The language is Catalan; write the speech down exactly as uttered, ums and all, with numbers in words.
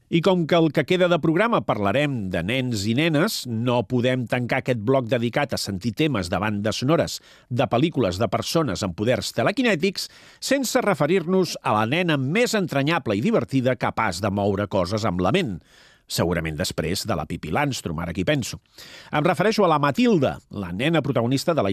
I com que el que queda de programa parlarem de nens i nenes, no podem tancar aquest bloc dedicat a sentir temes de bandes sonores de pel·lícules de persones amb poders telequinètics sense referir-nos a la nena més entranyable i divertida capaç de moure coses amb la ment. Segurament després de la Pippi Landstrum, ara que hi penso. Em refereixo a la Matilda, la nena protagonista de la